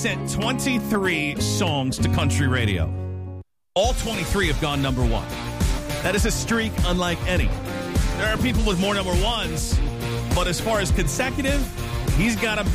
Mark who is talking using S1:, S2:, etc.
S1: sent 23 songs to country radio. All 23 have gone number one. That is a streak unlike any. There are people with more number ones, but as far as consecutive, he's got a